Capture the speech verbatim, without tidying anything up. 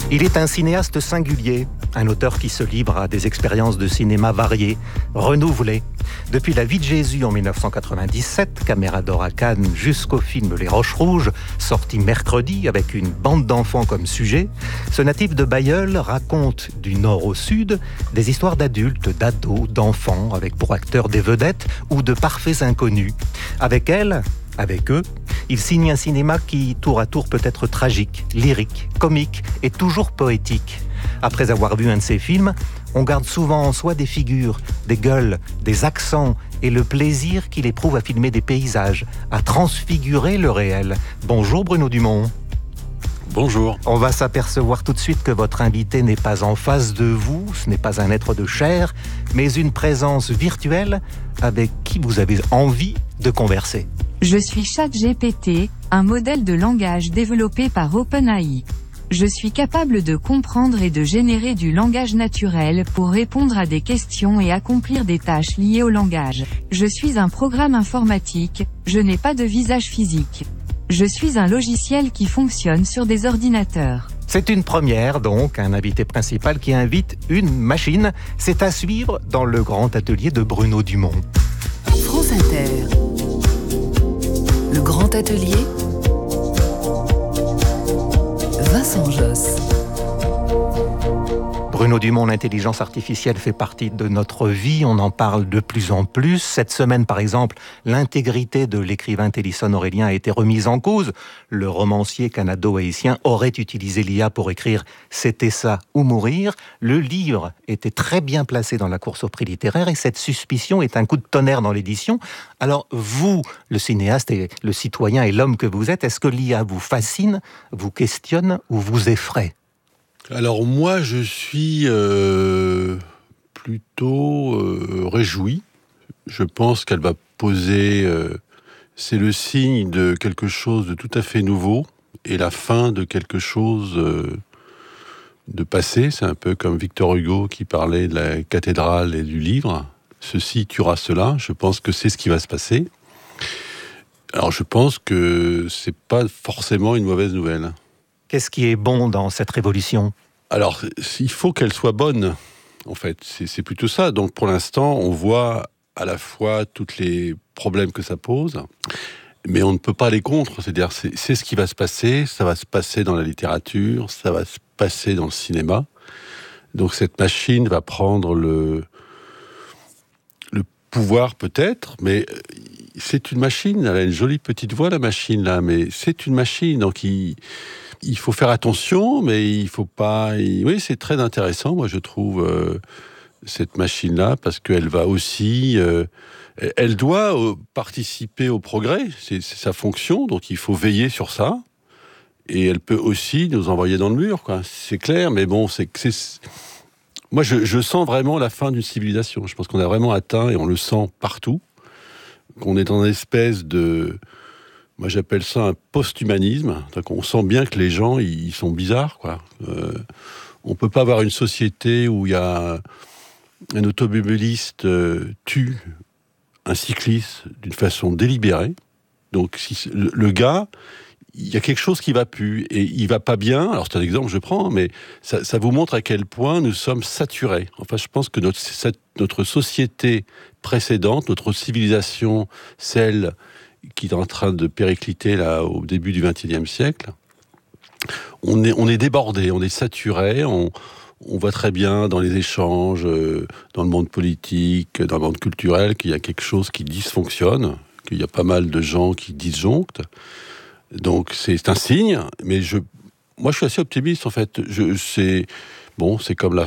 Il est un cinéaste singulier, un auteur qui se livre à des expériences de cinéma variées, renouvelées. Depuis La vie de Jésus en dix-neuf cent quatre-vingt-dix-sept, Caméra d'or à Cannes, jusqu'au film Les Roches Rouges, sorti mercredi avec une bande d'enfants comme sujet, ce natif de Bailleul raconte du nord au sud des histoires d'adultes, d'ados, d'enfants, avec pour acteurs des vedettes ou de parfaits inconnus. Avec elle, avec eux, il signe un cinéma qui, tour à tour, peut être tragique, lyrique, comique et toujours poétique. Après avoir vu un de ses films, on garde souvent en soi des figures, des gueules, des accents et le plaisir qu'il éprouve à filmer des paysages, à transfigurer le réel. Bonjour Bruno Dumont. Bonjour. On va s'apercevoir tout de suite que votre invité n'est pas en face de vous, ce n'est pas un être de chair, mais une présence virtuelle avec qui vous avez envie de converser. Je suis ChatGPT, un modèle de langage développé par OpenAI. Je suis capable de comprendre et de générer du langage naturel pour répondre à des questions et accomplir des tâches liées au langage. Je suis un programme informatique, je n'ai pas de visage physique. Je suis un logiciel qui fonctionne sur des ordinateurs. C'est une première donc, un invité principal qui invite une machine. C'est à suivre dans le grand atelier de Bruno Dumont. France Inter. Le grand atelier. Vincent Josse. Bruno Dumont, l'intelligence artificielle fait partie de notre vie, on en parle de plus en plus. Cette semaine, par exemple, l'intégrité de l'écrivain Télisson Aurélien a été remise en cause. Le romancier canado-haïtien aurait utilisé l'I A pour écrire « C'était ça ou mourir ». Le livre était très bien placé dans la course au prix littéraire et cette suspicion est un coup de tonnerre dans l'édition. Alors vous, le cinéaste et le citoyen et l'homme que vous êtes, est-ce que l'I A vous fascine, vous questionne ou vous effraie ? Alors moi, je suis euh, plutôt euh, réjoui. Je pense qu'elle va poser... Euh, c'est le signe de quelque chose de tout à fait nouveau et la fin de quelque chose euh, de passé. C'est un peu comme Victor Hugo qui parlait de la cathédrale et du livre. Ceci tuera cela. Je pense que c'est ce qui va se passer. Alors je pense que c'est pas forcément une mauvaise nouvelle. Qu'est-ce qui est bon dans cette révolution ? Alors, il faut qu'elle soit bonne, en fait. C'est, c'est plutôt ça. Donc, pour l'instant, on voit à la fois tous les problèmes que ça pose, mais on ne peut pas aller contre. C'est-à-dire, c'est, c'est ce qui va se passer. Ça va se passer dans la littérature, ça va se passer dans le cinéma. Donc, cette machine va prendre le, le pouvoir, peut-être, mais c'est une machine. Elle a une jolie petite voix, la machine, là, mais c'est une machine. Donc, il... Il faut faire attention, mais il faut pas... Oui, c'est très intéressant, moi, je trouve, euh, cette machine-là, parce qu'elle va aussi... Euh, elle doit euh, participer au progrès, c'est, c'est sa fonction, donc il faut veiller sur ça. Et elle peut aussi nous envoyer dans le mur, quoi. C'est clair, mais bon, c'est... c'est... Moi, je, je sens vraiment la fin d'une civilisation. Je pense qu'on a vraiment atteint, et on le sent partout, qu'on est dans une espèce de... Moi, j'appelle ça un post-humanisme. Donc, on sent bien que les gens, ils sont bizarres, quoi. Euh, on peut pas avoir une société où il y a un automobiliste euh, tue un cycliste d'une façon délibérée. Donc, si le, le gars, il y a quelque chose qui va plus et il va pas bien. Alors, c'est un exemple que je prends, mais ça, ça vous montre à quel point nous sommes saturés. Enfin, je pense que notre, cette, notre société précédente, notre civilisation, celle qui est en train de péricliter là, au début du vingt et unième siècle, on est, on est débordé, on est saturé, on, on voit très bien dans les échanges, euh, dans le monde politique, dans le monde culturel, qu'il y a quelque chose qui dysfonctionne, qu'il y a pas mal de gens qui disjonctent. Donc c'est un signe, mais je, moi je suis assez optimiste en fait. Je, c'est, bon, c'est comme la,